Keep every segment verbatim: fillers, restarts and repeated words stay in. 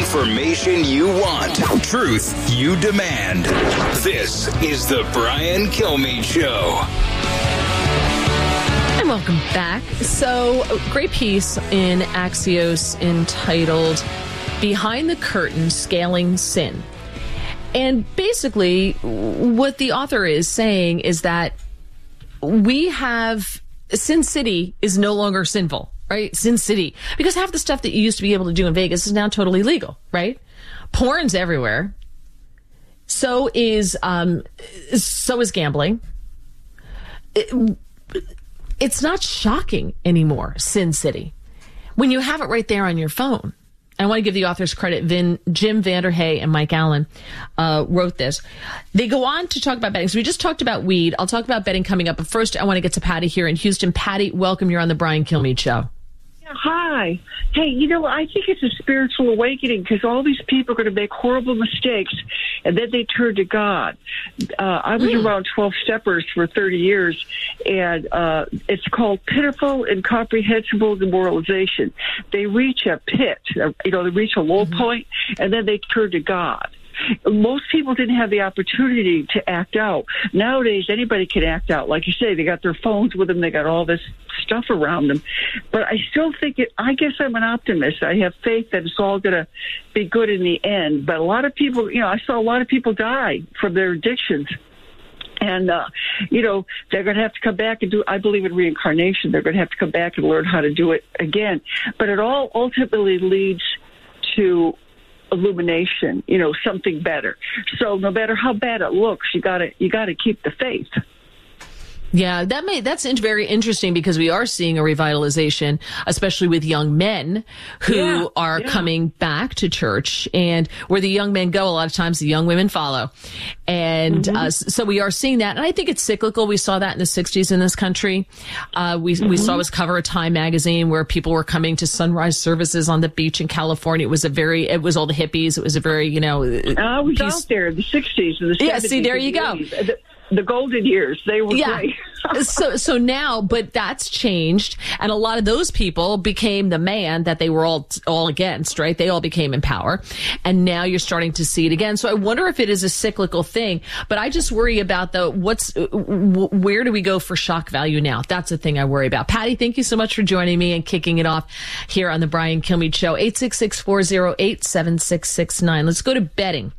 Information you want. Truth you demand. This is the Brian Kilmeade Show. And welcome back. So, great piece in Axios entitled Behind the Curtain, Scaling Sin. And basically, what the author is saying is that we have, Sin City is no longer sinful, right? Sin City. Because half the stuff that you used to be able to do in Vegas is now totally legal, right? Porn's everywhere. So is, um, so is gambling. It, it's not shocking anymore, Sin City, when you have it right there on your phone. I want to give the authors credit. Vin, Jim Vanderhey and Mike Allen uh, wrote this. They go on to talk about betting. So we just talked about weed. I'll talk about betting coming up. But first, I want to get to Patty here in Houston. Patty, welcome. You're on the Brian Kilmeade Show. Hi. Hey, you know, I think it's a spiritual awakening because all these people are going to make horrible mistakes and then they turn to God. Uh, I was mm. around twelve steppers for thirty years, and uh, it's called pitiful, incomprehensible demoralization. They reach a pit, you know, they reach a low mm-hmm. point, and then they turn to God. Most people didn't have the opportunity to act out. Nowadays, anybody can act out. Like you say, they got their phones with them. They got all this stuff around them. But I still think it, I guess I'm an optimist. I have faith that it's all going to be good in the end. But a lot of people, you know, I saw a lot of people die from their addictions. And, uh, you know, they're going to have to come back and do, I believe in reincarnation. They're going to have to come back and learn how to do it again. But it all ultimately leads to illumination, you know, something better. So no matter how bad it looks, you gotta you gotta keep the faith. Yeah, that may that's very interesting because we are seeing a revitalization, especially with young men who yeah, are yeah. coming back to church. And where the young men go, a lot of times the young women follow. And mm-hmm. uh, so we are seeing that. And I think it's cyclical. We saw that in the sixties in this country. Uh, we mm-hmm. we saw it was cover of Time magazine where people were coming to sunrise services on the beach in California. It was a very, it was all the hippies. It was a very, you know. I was piece. out there in the sixties and the seventies. Yeah, see, there you go. eighties. The golden years, they were yeah. great. so, so now, but that's changed, and a lot of those people became the man that they were all all against, right? They all became in power, and now you're starting to see it again. So I wonder if it is a cyclical thing. But I just worry about the what's where do we go for shock value now? That's the thing I worry about. Patty, thank you so much for joining me and kicking it off here on the Brian Kilmeade Show. eight six six, four oh eight, seven six six nine. Let's go to betting.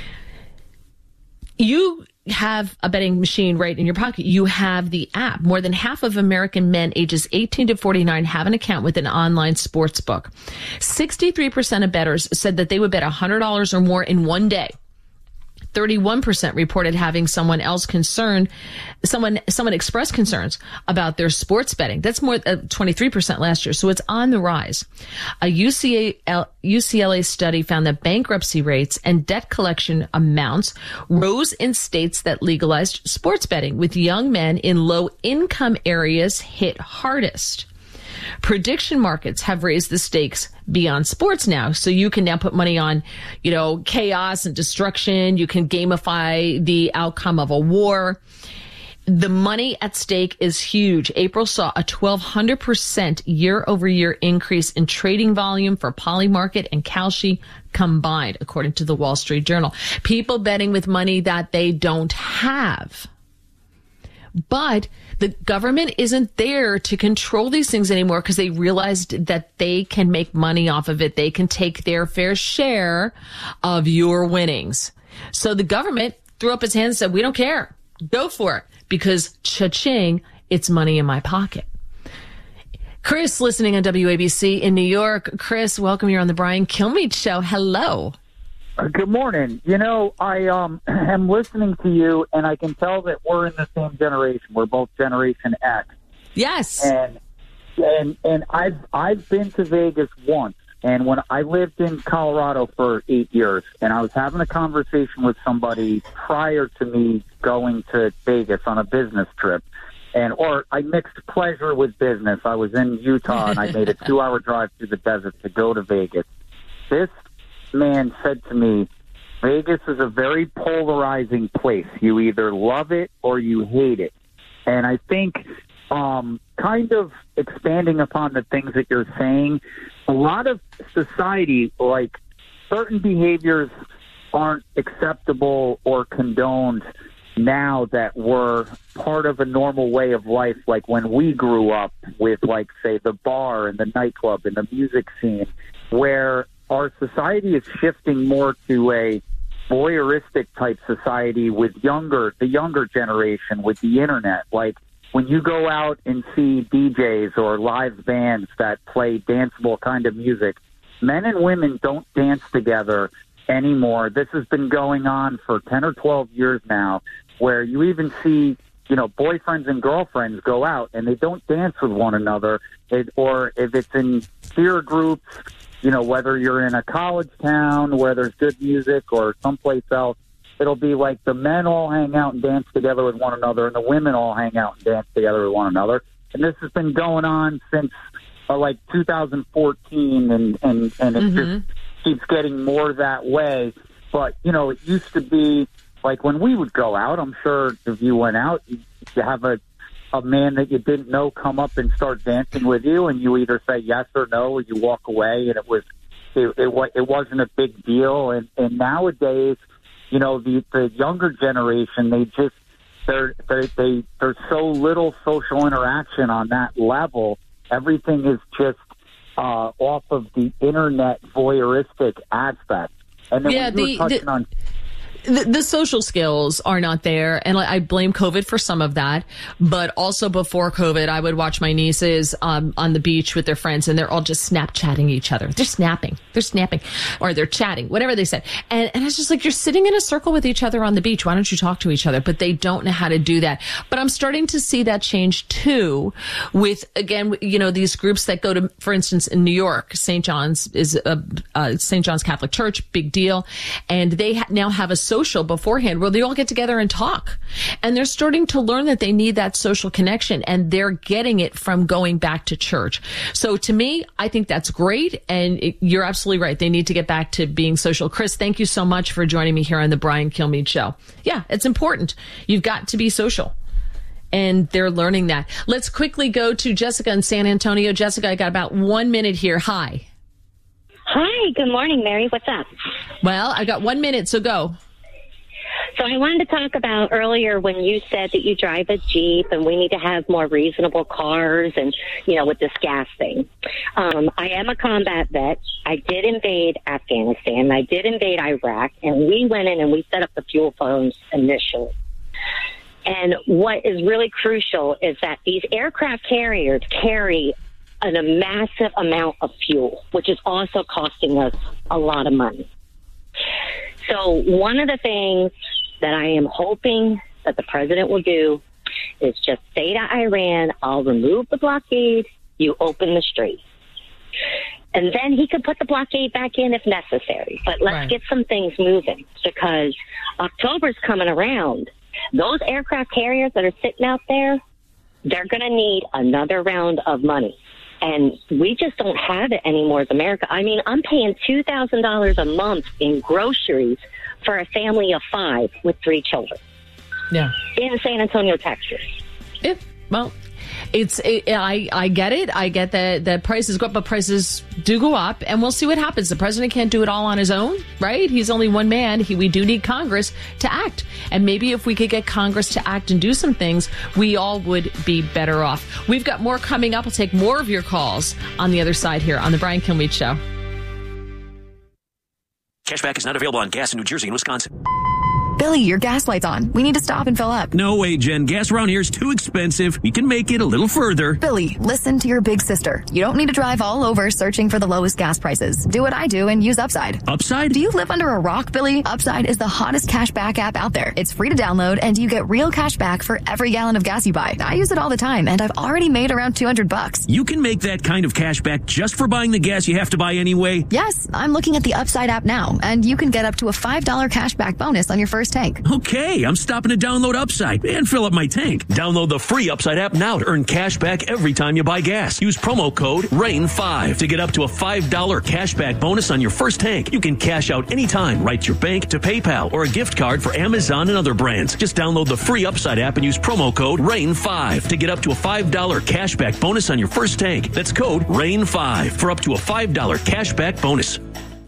You have a betting machine right in your pocket. You have the app. More than half of American men ages eighteen to forty-nine have an account with an online sports book. sixty-three percent of bettors said that they would bet one hundred dollars or more in one day. thirty-one percent reported having someone else concerned, someone, someone expressed concerns about their sports betting. That's more, uh, twenty-three percent last year. So it's on the rise. A U C L A study found that bankruptcy rates and debt collection amounts rose in states that legalized sports betting, with young men in low income areas hit hardest. Prediction markets have raised the stakes beyond sports now. So you can now put money on, you know, chaos and destruction. You can gamify the outcome of a war. The money at stake is huge. April saw a twelve hundred percent year over year increase in trading volume for Polymarket and Kalshi combined, according to the Wall Street Journal. People betting with money that they don't have. But the government isn't there to control these things anymore because they realized that they can make money off of it. They can take their fair share of your winnings. So the government threw up its hands and said, we don't care. Go for it. Because cha-ching, it's money in my pocket. Chris, listening on W A B C in New York. Chris, welcome. You're on the Brian Kilmeade Show. Hello. Good morning. You know, I um, am listening to you, and I can tell that we're in the same generation. We're both Generation X. Yes. And and and I've I've been to Vegas once, and when I lived in Colorado for eight years, and I was having a conversation with somebody prior to me going to Vegas on a business trip, and or I mixed pleasure with business. I was in Utah, and I made a two-hour drive through the desert to go to Vegas. This man said to me, Vegas is a very polarizing place. You either love it or you hate it. And I think um, kind of expanding upon the things that you're saying, a lot of society, like certain behaviors aren't acceptable or condoned now that were part of a normal way of life, like when we grew up with, like, say, the bar and the nightclub and the music scene, where our society is shifting more to a voyeuristic type society with younger, the younger generation with the internet. Like when you go out and see D Js or live bands that play danceable kind of music, men and women don't dance together anymore. This has been going on for ten or twelve years now, where you even see, you know, boyfriends and girlfriends go out and they don't dance with one another. It, or if it's in peer groups, you know, whether you're in a college town where there's good music or someplace else, it'll be like the men all hang out and dance together with one another and the women all hang out and dance together with one another. And this has been going on since uh, like two thousand fourteen, and, and, and it mm-hmm. just keeps getting more that way. But, you know, it used to be like when we would go out, I'm sure if you went out, you have a, a man that you didn't know come up and start dancing with you, and you either say yes or no, or you walk away, and it was it, it, it wasn't a big deal. And, and nowadays, you know, the, the younger generation, they just they're they they there's so little social interaction on that level. Everything is just uh, off of the internet voyeuristic aspect. And then yeah, when you the, were touching the, on. The, the social skills are not there, and I blame COVID for some of that. But also before COVID, I would watch my nieces um, on the beach with their friends, and they're all just Snapchatting each other. They're snapping, they're snapping, or they're chatting, whatever they said. And, and it's just like, you're sitting in a circle with each other on the beach. Why don't you talk to each other? But they don't know how to do that. But I'm starting to see that change too, with again, you know, these groups that go to, for instance, in New York, Saint John's is a uh, Saint John's Catholic Church, big deal, and they ha- now have a social beforehand where they all get together and talk, and they're starting to learn that they need that social connection, and they're getting it from going back to church. So to me, I think that's great, and it, you're absolutely right. They need to get back to being social. Chris, thank you so much for joining me here on the Brian Kilmeade Show. Yeah, it's important. You've got to be social, and they're learning that. Let's quickly go to Jessica in San Antonio. Jessica, I got about one minute here. Hi. Hi, good morning, Mary. What's up? Well, I got one minute, so go. So I wanted to talk about earlier when you said that you drive a Jeep and we need to have more reasonable cars and, you know, with this gas thing. Um, I am a combat vet. I did invade Afghanistan. I did invade Iraq, and we went in and we set up the fuel phones initially. And what is really crucial is that these aircraft carriers carry an, a massive amount of fuel, which is also costing us a lot of money. So one of the things that I am hoping that the president will do is just say to Iran, I'll remove the blockade, you open the strait. And then he could put the blockade back in if necessary. But let's right. get some things moving, because October's coming around. Those aircraft carriers that are sitting out there, they're going to need another round of money. And we just don't have it anymore as America. I mean, I'm paying two thousand dollars a month in groceries for a family of five with three children. Yeah. In San Antonio, Texas. If, well, it's, it, I, I get it. I get that, that prices go up, but prices do go up, and we'll see what happens. The president can't do it all on his own, right? He's only one man. He, we do need Congress to act. And maybe if we could get Congress to act and do some things, we all would be better off. We've got more coming up. We'll take more of your calls on the other side here on the Brian Kilmeade Show. Cashback is not available on gas in New Jersey and Wisconsin. Billy, your gas light's on. We need to stop and fill up. No way, Jen. Gas around here is too expensive. We can make it a little further. Billy, listen to your big sister. You don't need to drive all over searching for the lowest gas prices. Do what I do and use Upside. Upside? Do you live under a rock, Billy? Upside is the hottest cashback app out there. It's free to download, and you get real cash back for every gallon of gas you buy. I use it all the time, and I've already made around two hundred bucks. You can make that kind of cash back just for buying the gas you have to buy anyway? Yes, I'm looking at the Upside app now, and you can get up to a five dollars cashback bonus on your first tank. Okay. I'm stopping to download Upside and fill up my tank. Download the free Upside app now to earn cash back every time you buy gas. Use promo code rain five to get up to a five dollars cash back bonus on your first tank. You can cash out anytime right to your bank, to PayPal, or a gift card for Amazon and other brands. Just download the free Upside app and use promo code rain five to get up to a five dollars cash back bonus on your first tank. That's code rain five for up to a five dollars cash back bonus.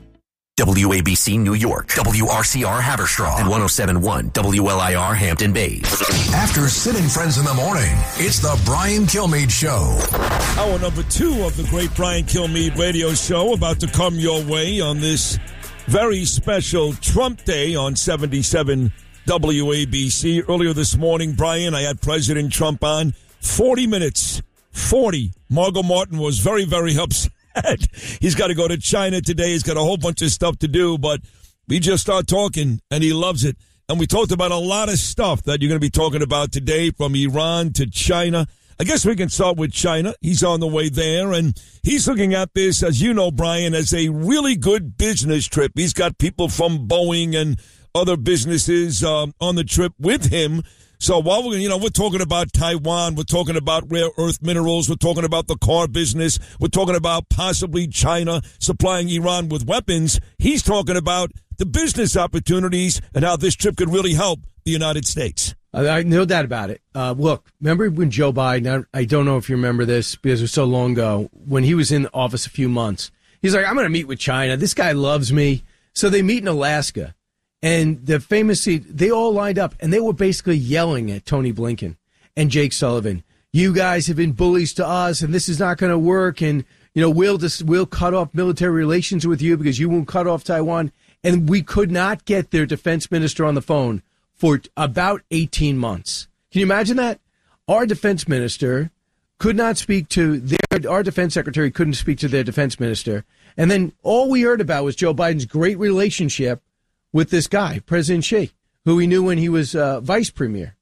W A B C New York, W R C R Haverstraw, and one oh seven point one W L I R Hampton Bays. After sitting friends in the morning, it's the Brian Kilmeade Show. Hour number two of the great Brian Kilmeade radio show about to come your way on this very special Trump Day on seventy-seven W A B C. Earlier this morning, Brian, I had President Trump on. forty minutes. forty. Margot Martin was very, very upset. He's got to go to China today. He's got a whole bunch of stuff to do, but we just start talking, and he loves it. And we talked about a lot of stuff that you're going to be talking about today, from Iran to China. I guess we can start with China. He's on the way there, and he's looking at this, as you know, Brian, as a really good business trip. He's got people from Boeing and other businesses um, on the trip with him. So while we're, you know, we're talking about Taiwan, we're talking about rare earth minerals, we're talking about the car business, we're talking about possibly China supplying Iran with weapons, he's talking about the business opportunities and how this trip could really help the United States. I no doubt about it. Uh, look, remember when Joe Biden, I don't know if you remember this because it was so long ago, when he was in office a few months, he's like, I'm going to meet with China. This guy loves me. So they meet in Alaska. And the famous, they all lined up, and they were basically yelling at Tony Blinken and Jake Sullivan. You guys have been bullies to us, and this is not going to work. And, you know, we'll just, we'll cut off military relations with you because you won't cut off Taiwan. And we could not get their defense minister on the phone for about eighteen months. Can you imagine that? Our defense minister could not speak to their, our defense secretary couldn't speak to their defense minister. And then all we heard about was Joe Biden's great relationship with this guy, President Xi, who we knew when he was uh, vice premier.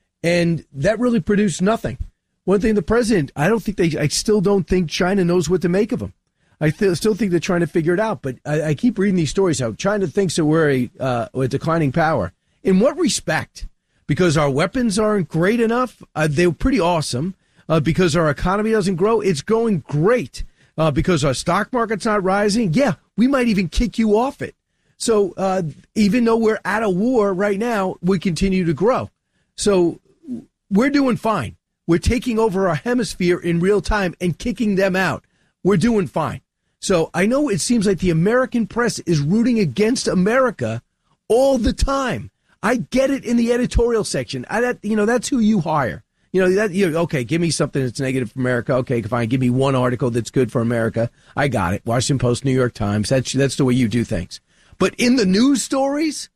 And that really produced nothing. One thing, the president, I don't think they, I still don't think China knows what to make of him. I th- still think they're trying to figure it out. But I, I keep reading these stories how China thinks that we're a, uh, a declining power. In what respect? Because our weapons aren't great enough? Uh, they're pretty awesome. Uh, because our economy doesn't grow? It's going great. Uh, because our stock market's not rising? Yeah, we might even kick you off it. So uh, even though we're at a war right now, we continue to grow. So we're doing fine. We're taking over our hemisphere in real time and kicking them out. We're doing fine. So I know it seems like the American press is rooting against America all the time. I get it in the editorial section. I, that, you know, that's who you hire. You know, that, you know, okay, give me something that's negative for America. Okay, fine. Give me one article that's good for America. I got it. Washington Post, New York Times. That's that's the way you do things. But in the news stories,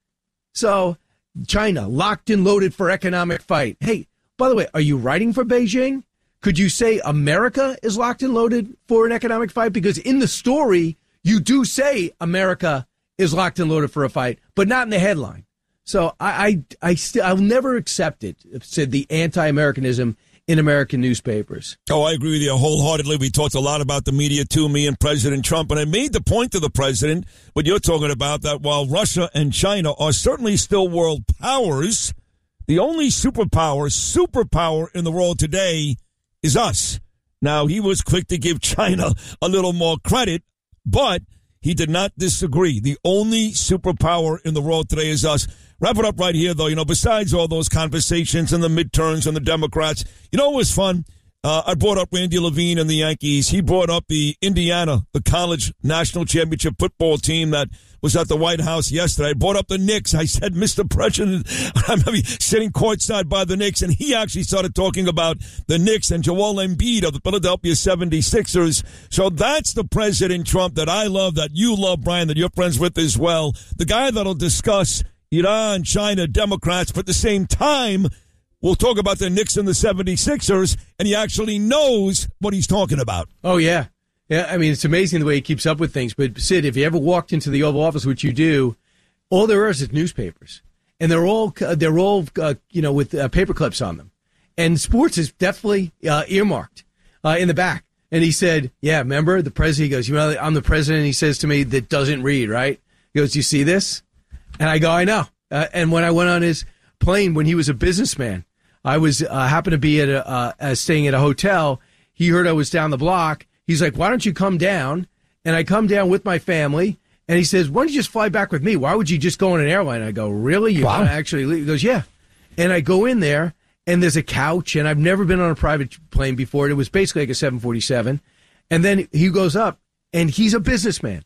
so China locked and loaded for economic fight. Hey, by the way, are you writing for Beijing? Could you say America is locked and loaded for an economic fight? Because in the story, you do say America is locked and loaded for a fight, but not in the headline. So I, I, I still, I'll never accept it, said the anti-Americanism in American newspapers. Oh, I agree with you wholeheartedly. We talked a lot about the media, too, me and President Trump. And I made the point to the president, what you're talking about, that while Russia and China are certainly still world powers, the only superpower, superpower in the world today is us. Now, he was quick to give China a little more credit, but he did not disagree. The only superpower in the world today is us. Wrap it up right here, though. You know, besides all those conversations and the midterms and the Democrats, you know, it was fun. Uh, I brought up Randy Levine and the Yankees. He brought up the Indiana, the college national championship football team that was at the White House yesterday. I brought up the Knicks. I said, Mister President, I'm sitting courtside by the Knicks, and he actually started talking about the Knicks and Joel Embiid of the Philadelphia seventy-sixers. So that's the President Trump that I love, that you love, Brian, that you're friends with as well. The guy that'll discuss Iran, China, Democrats, but at the same time, we'll talk about the Knicks and the seventy-sixers, and he actually knows what he's talking about. Oh, yeah. Yeah, I mean, it's amazing the way he keeps up with things. But, Sid, if you ever walked into the Oval Office, which you do, all there is is newspapers. And they're all, they're all uh, you know, with uh, paper clips on them. And sports is definitely uh, earmarked uh, in the back. And he said, yeah, remember the president? He goes, you know, I'm the president, he says to me, that doesn't read, right? He goes, you see this? And I go, I know. Uh, and when I went on his plane, when he was a businessman, I was uh, happened to be at a, uh, uh, staying at a hotel. He heard I was down the block. He's like, why don't you come down? And I come down with my family. And he says, why don't you just fly back with me? Why would you just go on an airline? I go, really? You wow. want to actually leave? He goes, yeah. And I go in there, and there's a couch, and I've never been on a private plane before. It was basically like a seven forty-seven. And then he goes up, and he's a businessman.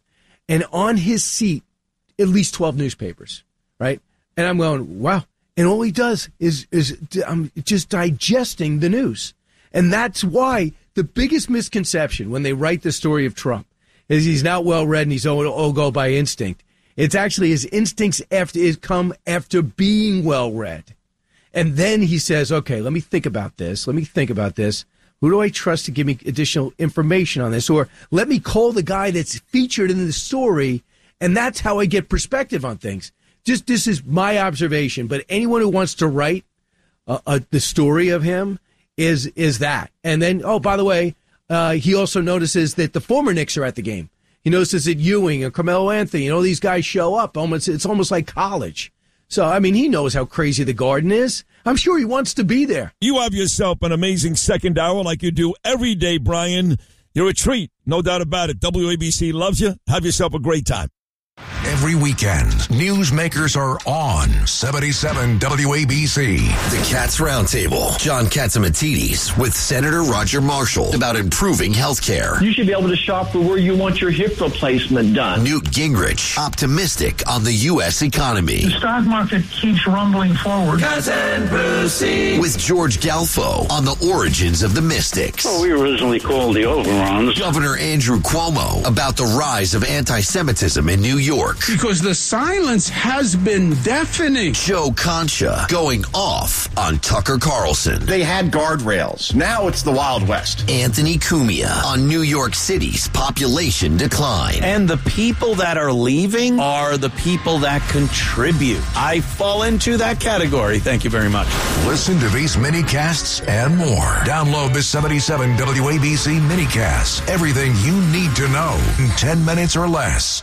and on his seat, at least twelve newspapers, right? And I'm going, wow. And all he does is is I'm just digesting the news. And that's why the biggest misconception when they write the story of Trump is he's not well read and he's all, all go by instinct. It's actually his instincts after is come after being well read. And then he says, okay, let me think about this. Let me think about this. Who do I trust to give me additional information on this? Or let me call the guy that's featured in the story, and that's how I get perspective on things. Just this is my observation, but anyone who wants to write uh, uh, the story of him is is that. And then, oh, by the way, uh, he also notices that the former Knicks are at the game. He notices that Ewing and Carmelo Anthony and all these guys show up. Almost, it's almost like college. So, I mean, he knows how crazy the Garden is. I'm sure he wants to be there. You have yourself an amazing second hour like you do every day, Brian. You're a treat, no doubt about it. W A B C loves you. Have yourself a great time. Every weekend, newsmakers are on seventy-seven W A B C. The Cats Roundtable. John Catsimatidis with Senator Roger Marshall about improving health care. You should be able to shop for where you want your hip replacement done. Newt Gingrich, optimistic on the U S economy. The stock market keeps rumbling forward. Cousin Brucey. With George Galfo on the origins of the Mystics. Well, we were originally called the Overons. Governor Andrew Cuomo about the rise of anti-Semitism in New York. Because the silence has been deafening. Joe Concha going off on Tucker Carlson. They had guardrails. Now it's the Wild West. Anthony Cumia on New York City's population decline. And the people that are leaving are the people that contribute. I fall into that category. Thank you very much. Listen to these mini-casts and more. Download the seventy-seven W A B C mini-cast. Everything you need to know in ten minutes or less.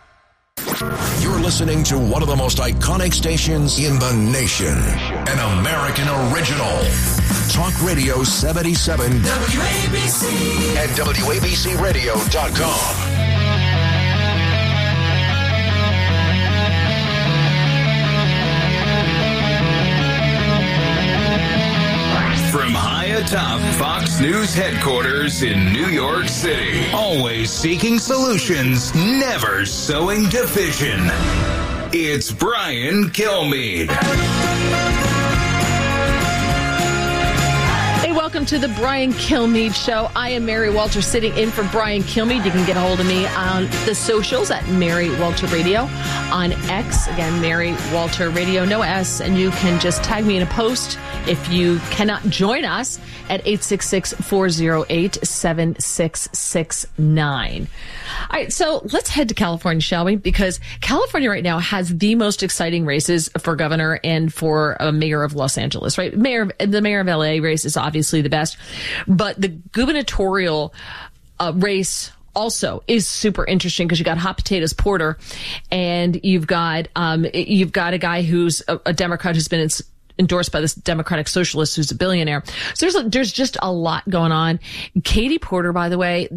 You're listening to one of the most iconic stations in the nation. An American original. Talk Radio seventy-seven W A B C and W A B C radio dot com. From high atop Fox News headquarters in New York City, always seeking solutions, never sowing division. It's Brian Kilmeade. Hey, welcome to the Brian Kilmeade Show. I am Mary Walter sitting in for Brian Kilmeade. You can get a hold of me on the socials at Mary Walter Radio. On X, again, Mary Walter Radio, no S. And you can just tag me in a post if you cannot join us at eight six six, four oh eight, seven six six nine. All right, so let's head to California, shall we? Because California right now has the most exciting races for governor and for a mayor of Los Angeles, right? Mayor, the mayor of L A race is obviously the best, but the gubernatorial uh, race also is super interesting because you got Hot Potatoes Porter, and you've got um, you've got a guy who's a, a Democrat who's been in, endorsed by this Democratic Socialist who's a billionaire. So there's a, there's just a lot going on. Katie Porter, by the way.